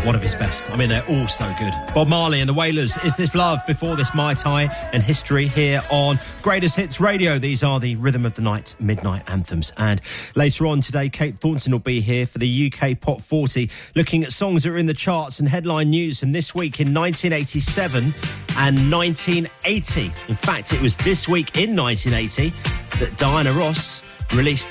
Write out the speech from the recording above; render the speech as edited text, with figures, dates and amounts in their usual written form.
one of his best. I mean, they're all so good. Bob Marley and the Wailers, Is This Love? Before this, Mai Tai and History here on Greatest Hits Radio. These are the Rhythm of the Night midnight anthems. And later on today, Kate Thornton will be here for the UK Pop 40, looking at songs that are in the charts and headline news from this week in 1987 and 1980. In fact, it was this week in 1980 that Diana Ross released